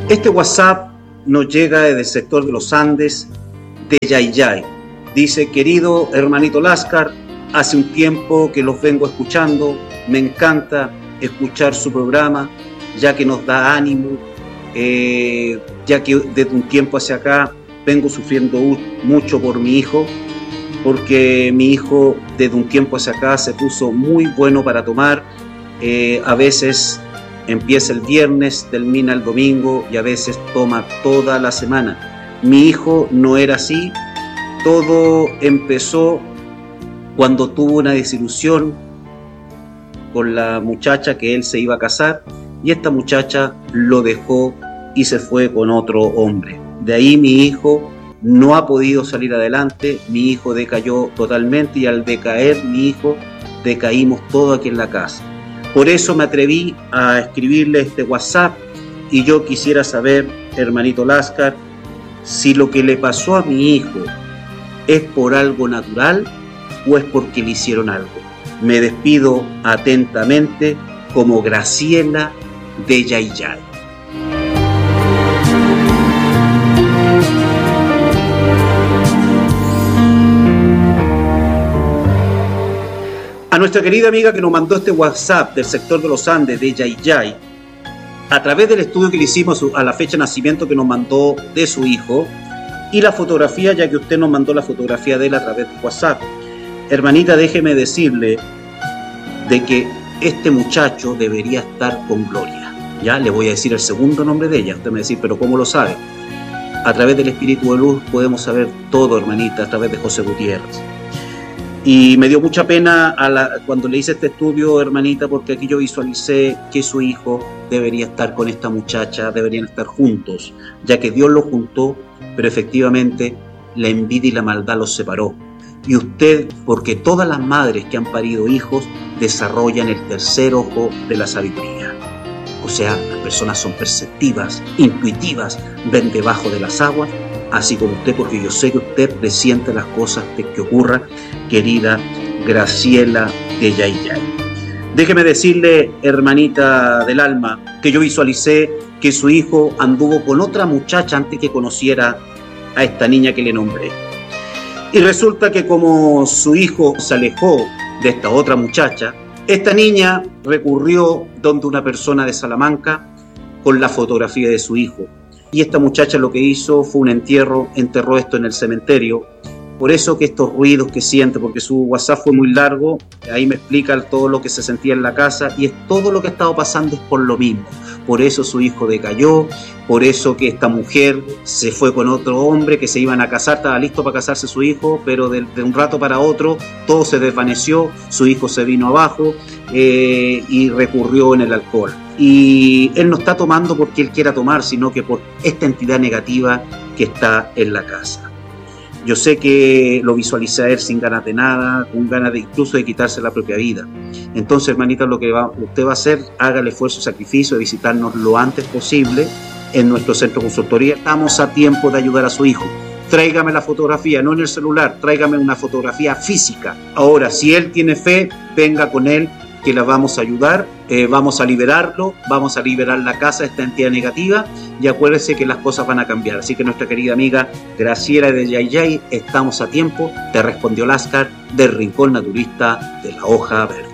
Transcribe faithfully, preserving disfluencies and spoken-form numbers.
Este WhatsApp nos llega desde el sector de los Andes, de Yayay. Dice: querido hermanito Láscar, hace un tiempo que los vengo escuchando, me encanta escuchar su programa, ya que nos da ánimo, eh, ya que desde un tiempo hacia acá vengo sufriendo mucho por mi hijo, porque mi hijo desde un tiempo hacia acá se puso muy bueno para tomar, eh, a veces empieza el viernes, termina el domingo y a veces toma toda la semana. Mi hijo no era así, todo empezó cuando tuvo una desilusión con la muchacha que él se iba a casar y esta muchacha lo dejó y se fue con otro hombre. De ahí mi hijo no ha podido salir adelante, mi hijo decayó totalmente y al decaer mi hijo decaímos todo aquí en la casa. Por eso me atreví a escribirle este WhatsApp y yo quisiera saber, hermanito Láscar, si lo que le pasó a mi hijo es por algo natural o es porque le hicieron algo. Me despido atentamente como Graciela de Yayay. A nuestra querida amiga que nos mandó este WhatsApp del sector de los Andes, de Yayay, a través del estudio que le hicimos a la fecha de nacimiento que nos mandó de su hijo y la fotografía, ya que usted nos mandó la fotografía de él a través de WhatsApp. Hermanita, déjeme decirle de que este muchacho debería estar con Gloria. Ya le voy a decir el segundo nombre de ella. Usted me va a decir, pero ¿cómo lo sabe? A través del Espíritu de Luz podemos saber todo, hermanita, a través de José Gutiérrez. Y me dio mucha pena a la, cuando le hice este estudio, hermanita, porque aquí yo visualicé que su hijo debería estar con esta muchacha, deberían estar juntos, ya que Dios los juntó, pero efectivamente la envidia y la maldad los separó. Y usted, porque todas las madres que han parido hijos desarrollan el tercer ojo de la sabiduría. O sea, las personas son perceptivas, intuitivas, ven debajo de las aguas, así como usted, porque yo sé que usted presiente las cosas que ocurran, querida Graciela de Yayay. Déjeme decirle, hermanita del alma, que yo visualicé que su hijo anduvo con otra muchacha antes que conociera a esta niña que le nombré. Y resulta que como su hijo se alejó de esta otra muchacha, esta niña recurrió donde una persona de Salamanca con la fotografía de su hijo. Y esta muchacha lo que hizo fue un entierro, enterró esto en el cementerio. Por eso que estos ruidos que siente, porque su WhatsApp fue muy largo, ahí me explica todo lo que se sentía en la casa y es todo lo que ha estado pasando es por lo mismo. Por eso su hijo decayó, por eso que esta mujer se fue con otro hombre que se iban a casar, estaba listo para casarse su hijo, pero de, de un rato para otro todo se desvaneció, su hijo se vino abajo eh, y recurrió en el alcohol. Y él no está tomando porque él quiera tomar, sino que por esta entidad negativa que está en la casa. Yo sé que lo visualiza él sin ganas de nada, con ganas de incluso de quitarse la propia vida. Entonces, hermanita, lo que va, usted va a hacer, haga el esfuerzo y sacrificio de visitarnos lo antes posible en nuestro centro de consultoría. Estamos a tiempo de ayudar a su hijo. Tráigame la fotografía, no en el celular, tráigame una fotografía física. Ahora, si él tiene fe, venga con él, que la vamos a ayudar, eh, vamos a liberarlo, vamos a liberar la casa de esta entidad negativa y acuérdese que las cosas van a cambiar. Así que nuestra querida amiga Graciela de Yayay, estamos a tiempo, te respondió Láscar del Rincón Naturista de la Hoja Verde.